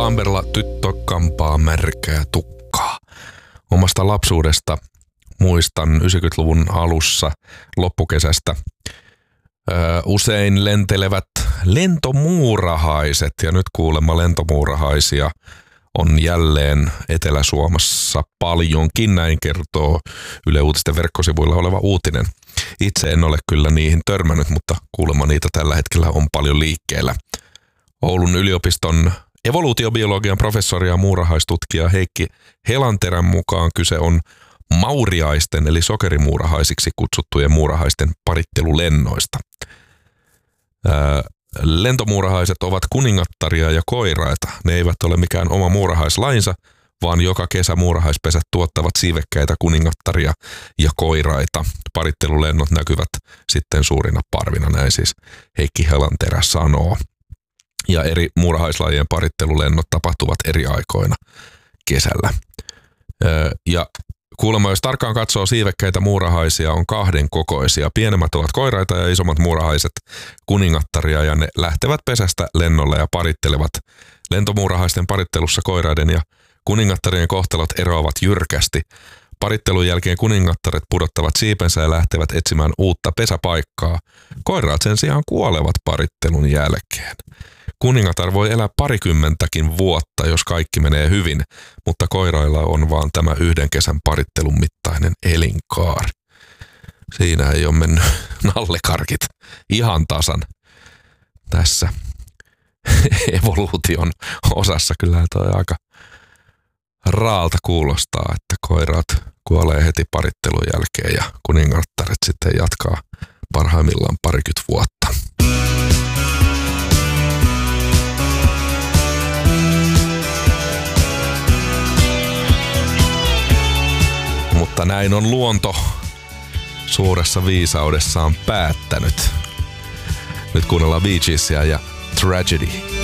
Amberla tyttö kampaa märkää tukkaa. Omasta lapsuudesta muistan 90-luvun alussa loppukesästä usein lentelevät lentomuurahaiset. Ja nyt kuulemma lentomuurahaisia on jälleen Etelä-Suomessa paljonkin, näin kertoo Yle Uutisten verkkosivuilla oleva uutinen. Itse en ole kyllä niihin törmännyt, mutta kuulemma niitä tällä hetkellä on paljon liikkeellä. Oulun yliopiston evoluutiobiologian professori ja muurahaistutkija Heikki Helanterän mukaan kyse on mauriaisten eli sokerimuurahaisiksi kutsuttujen muurahaisten parittelulennoista. Lentomuurahaiset ovat kuningattaria ja koiraita. Ne eivät ole mikään oma muurahaislainsa, vaan joka kesä muurahaispesät tuottavat siivekkäitä kuningattaria ja koiraita. Parittelulennot näkyvät sitten suurina parvina, näin siis Heikki Helanterä sanoo. Ja eri muurahaislajien parittelulennot tapahtuvat eri aikoina kesällä. Ja kuulemma, jos tarkkaan katsoo, siivekkäitä muurahaisia on kahden kokoisia. Pienemmät ovat koiraita ja isommat muurahaiset kuningattaria, ja ne lähtevät pesästä lennolle ja parittelevat. Lentomuurahaisten parittelussa koiraiden ja kuningattarien kohtalot eroavat jyrkästi. Parittelun jälkeen kuningattaret pudottavat siipensä ja lähtevät etsimään uutta pesäpaikkaa. Koiraat sen sijaan kuolevat parittelun jälkeen. Kuningatar voi elää parikymmentäkin vuotta, jos kaikki menee hyvin, mutta koirailla on vaan tämä yhden kesän parittelun mittainen elinkaari. Siinä ei ole mennyt nallekarkit ihan tasan tässä evoluution osassa. Kyllä toi aika raalta kuulostaa, että koiraat kuolee heti parittelun jälkeen ja kuningattaret sitten jatkaa parhaimmillaan 20 vuotta. Mutta näin on luonto suuressa viisaudessaan päättänyt. Nyt kuunnellaan Bee Geesia ja Tragedy.